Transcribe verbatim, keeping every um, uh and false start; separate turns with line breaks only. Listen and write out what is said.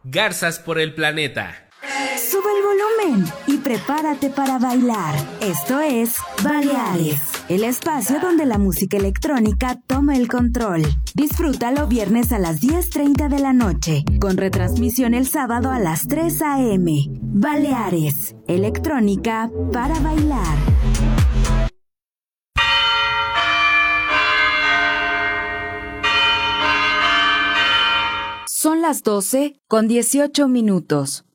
Garzas por el planeta.
Sube el volumen y prepárate para bailar. Esto es Baleares, el espacio donde la música electrónica toma el control. Disfrútalo viernes a las diez treinta de la noche, con retransmisión el sábado a las tres a eme. Baleares, electrónica para bailar. Son las doce con dieciocho minutos.